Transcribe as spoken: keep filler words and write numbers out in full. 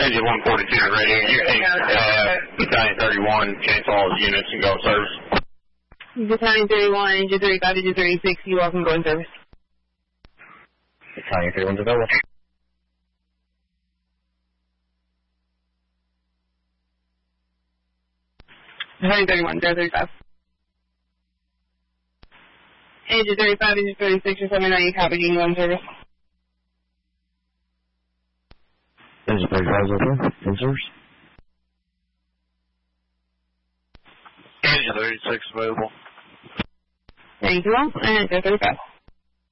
Engine one forty-two ready. You can uh, Battalion thirty-one, change all units and go in service. Battalion thirty-one, Engine thirty-five, Engine thirty-six, you all can go in service. Battalion thirty-one, develop. Battalion thirty-one, zero thirty-five. Engine thirty-five, Engine thirty-six, or seven nine, you copy, you can go in service. Engine thirty-five is open. In service. Engine thirty-six available. Thank you all, and zero thirty-five.